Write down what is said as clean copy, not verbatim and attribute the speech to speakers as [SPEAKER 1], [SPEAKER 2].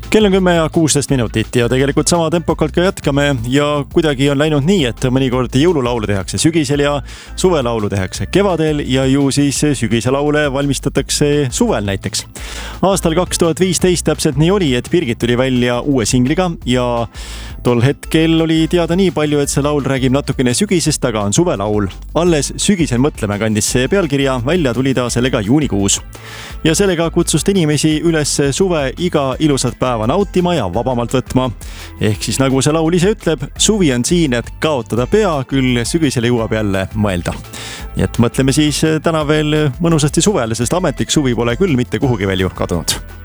[SPEAKER 1] Kell on 10:16 ja tegelikult sama tempokalt ka jätkame ja kuidagi on läinud nii, et mõnikord jõululaulu tehakse sügisel ja suvelaulu tehakse kevadel ja ju siis sügiselaule valmistatakse suvel näiteks. Aastal 2015 täpselt nii oli, et Birgit tuli välja uue singliga ja tol hetkel oli teada nii palju, et see laul räägib natukene sügisest, aga on suvelaul. Alles sügisel mõtleme kandis see pealkirja, välja tuli ta sellega juunikuus. Ja sellega kutsust inimesi üles suve iga ilusat päeva nautima ja vabamalt võtma. Ehk siis nagu see laul ise ütleb, suvi on siin, et kaotada pea, küll sügisel jõuab jälle mõelda. Nii et mõtleme siis täna veel mõnusasti suvele, sest ametlik suvi pole küll mitte kuhugi veel ju kadunud.